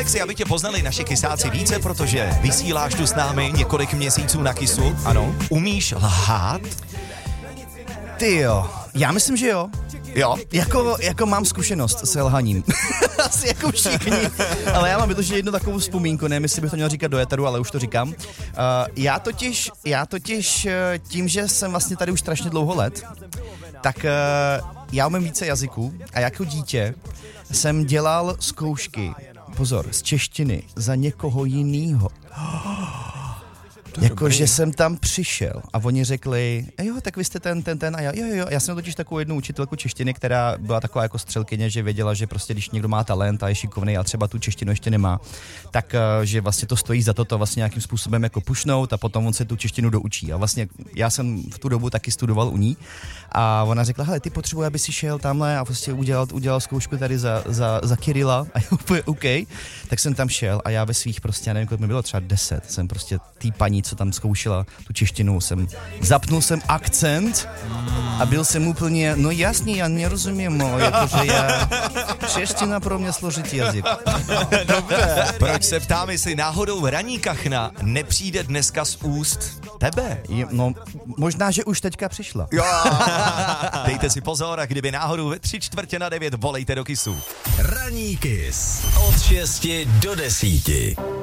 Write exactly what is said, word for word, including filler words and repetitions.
Tak si, aby tě poznali naši kysáci více, protože vysíláš tu s námi několik měsíců na Kysu. Ano. Umíš lhát? Ty jo, já myslím, že jo. Jo. Jako, jako mám zkušenost s lhaním. Asi jako všichni. Ale já mám vyloženě jednu takovou vzpomínku, nevím, jestli bych to měl říkat do éteru, ale už to říkám. Uh, já totiž, já totiž uh, tím, že jsem vlastně tady už strašně dlouho let, tak uh, já umím více jazyků a jako dítě jsem dělal zkoušky, pozor, z češtiny za někoho jinýho. Jakože jsem tam přišel a oni řekli, jo, tak vy jste ten, ten, ten a já, jo, jo, jo. Já jsem totiž takovou jednu učitelku češtiny, která byla taková jako střelkyně, že věděla, že prostě když někdo má talent a je šikovný a třeba tu češtinu ještě nemá, tak že vlastně to stojí za to, to vlastně nějakým způsobem jako pušnout a potom on se tu češtinu doučí. A vlastně já jsem v tu dobu taky studoval u ní a ona řekla, hele, ty potřebuje, aby si šel tamhle a prostě udělal, udělal zkoušku tady za, za, za Kirila a já úplně OK. Tak jsem tam šel a já ve svých prostě, já nevím, kolik mi bylo, třeba deset, jsem prostě tý paní, co tam zkoušela tu češtinu, jsem zapnul jsem akcent a byl jsem úplně, no jasně, já nerozumím, no, jakože já, čeština pro mě složitý jazyk. Dobře. Proč se ptám, jestli náhodou Ranní kachna nepřijde dneska z úst tebe? Je, no, možná, že už teďka přišla. Jo. Dejte si pozor a kdyby náhodou ve tři čtvrtě na devět volejte do Kysu. Ranní Kys od šesti do desíti.